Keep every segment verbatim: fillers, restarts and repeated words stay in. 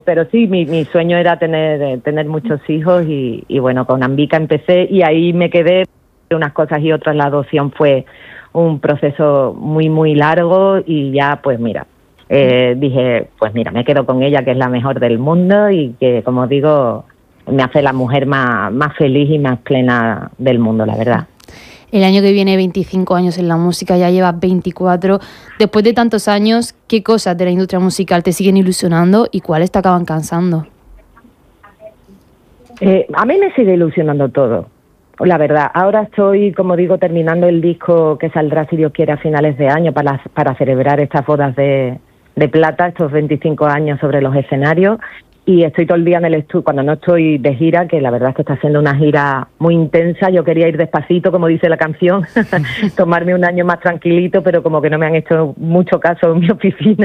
pero sí, mi, mi sueño era tener, tener muchos hijos y, y bueno, con Ambica empecé y ahí me quedé, unas cosas y otras. La adopción fue un proceso muy, muy largo y ya, pues mira, eh, dije, pues mira, me quedo con ella, que es la mejor del mundo y que, como digo, me hace la mujer más, más feliz y más plena del mundo, la verdad. El año que viene, veinticinco años en la música, ya llevas veinticuatro. Después de tantos años, ¿qué cosas de la industria musical te siguen ilusionando y cuáles te acaban cansando? Eh, a mí me sigue ilusionando todo, la verdad. Ahora estoy, como digo, terminando el disco que saldrá, si Dios quiere, a finales de año para, para celebrar estas bodas de, de plata, estos veinticinco años sobre los escenarios. Y estoy todo el día en el estudio, cuando no estoy de gira, que la verdad es que está siendo una gira muy intensa. Yo quería ir despacito, como dice la canción, tomarme un año más tranquilito, pero como que no me han hecho mucho caso en mi oficina.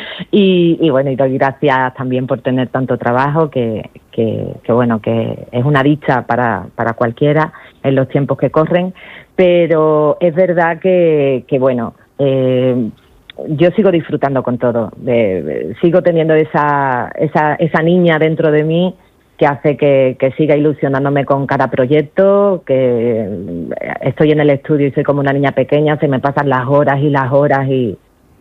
Y, y bueno, y doy gracias también por tener tanto trabajo, que, que, que bueno, que es una dicha para, para cualquiera en los tiempos que corren. Pero es verdad que, que bueno... Eh, yo sigo disfrutando con todo, de, de, sigo teniendo esa, esa esa niña dentro de mí que hace que, que siga ilusionándome con cada proyecto, que estoy en el estudio y soy como una niña pequeña, se me pasan las horas y las horas y,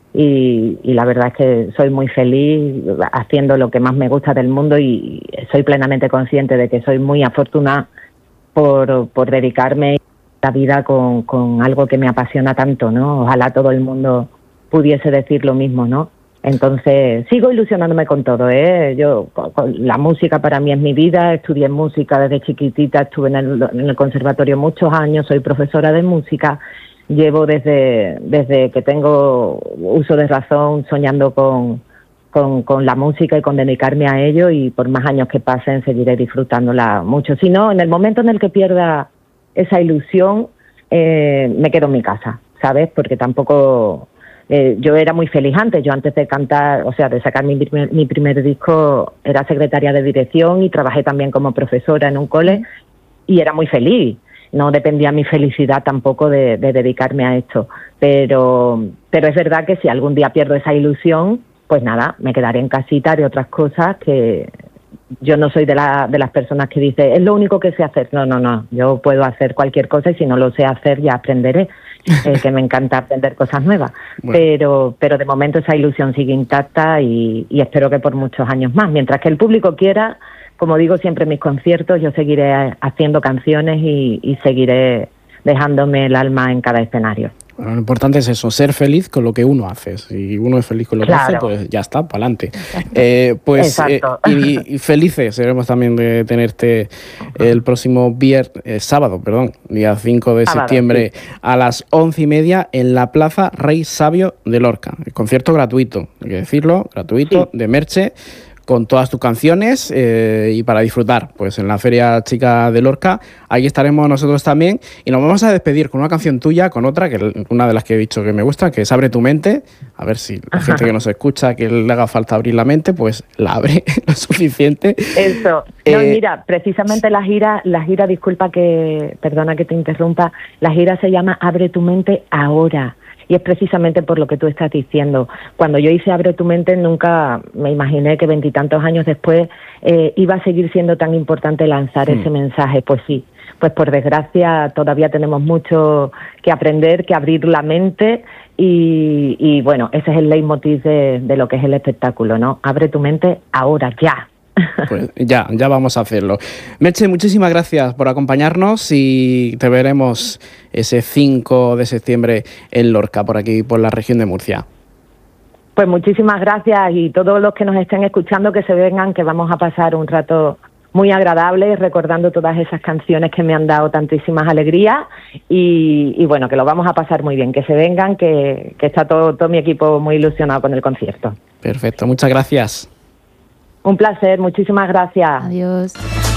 y, y la verdad es que soy muy feliz haciendo lo que más me gusta del mundo y soy plenamente consciente de que soy muy afortunada por, por dedicarme la vida con, con algo que me apasiona tanto, ¿no? Ojalá todo el mundo pudiese decir lo mismo, ¿no? Entonces, sigo ilusionándome con todo, ¿eh? Yo, con, la música para mí es mi vida, estudié música desde chiquitita, estuve en el, en el conservatorio muchos años, soy profesora de música, llevo desde, desde que tengo uso de razón soñando con, con, con la música y con dedicarme a ello, y por más años que pasen seguiré disfrutándola mucho. Si no, en el momento en el que pierda esa ilusión, eh, me quedo en mi casa, ¿sabes? Porque tampoco... Eh, yo era muy feliz antes, yo antes de cantar, o sea, de sacar mi primer, mi primer disco, era secretaria de dirección y trabajé también como profesora en un cole y era muy feliz. No dependía mi felicidad tampoco de, de dedicarme a esto, pero, pero es verdad que si algún día pierdo esa ilusión, pues nada, me quedaré en casita, haré otras cosas. Que yo no soy de, la, de las personas que dice, es lo único que sé hacer. No, no, no, yo puedo hacer cualquier cosa y si no lo sé hacer ya aprenderé. Eh, que me encanta aprender cosas nuevas, bueno. pero pero de momento esa ilusión sigue intacta y, y espero que por muchos años más. Mientras que el público quiera, como digo siempre en mis conciertos, yo seguiré haciendo canciones y, y seguiré dejándome el alma en cada escenario. Bueno, lo importante es eso, ser feliz con lo que uno hace. Si uno es feliz con lo claro. que hace, pues ya está, para adelante. Eh, pues eh, y, y felices seremos también de tenerte el próximo viernes, eh, sábado, perdón, día cinco de sábado, septiembre sí. a las once y media en la Plaza Rey Sabio de Lorca. El concierto gratuito, hay que decirlo, gratuito, sí. de Merche, con todas tus canciones eh, y para disfrutar, pues en la Feria Chica de Lorca. Ahí estaremos nosotros también y nos vamos a despedir con una canción tuya, con otra, que es una de las que he dicho que me gusta, que es Abre tu mente. A ver si la Ajá. gente que nos escucha, que le haga falta abrir la mente, pues la abre lo suficiente. Eso. Eh, no, mira, precisamente la gira, la gira, disculpa que, perdona que te interrumpa, la gira se llama Abre tu mente ahora. Y es precisamente por lo que tú estás diciendo. Cuando yo hice Abre tu mente, nunca me imaginé que veintitantos años después eh, iba a seguir siendo tan importante lanzar mm. ese mensaje. Pues sí, pues por desgracia todavía tenemos mucho que aprender, que abrir la mente y, y bueno, ese es el leitmotiv de, de lo que es el espectáculo, ¿no? Abre tu mente ahora, ya. Pues ya, ya vamos a hacerlo. Merche, muchísimas gracias por acompañarnos y te veremos ese cinco de septiembre en Lorca, por aquí, por la región de Murcia. Pues muchísimas gracias y todos los que nos estén escuchando que se vengan, que vamos a pasar un rato muy agradable recordando todas esas canciones que me han dado tantísimas alegrías y, y bueno, que lo vamos a pasar muy bien, que se vengan, que, que está todo, todo mi equipo muy ilusionado con el concierto. Perfecto, muchas gracias. Un placer, muchísimas gracias. Adiós.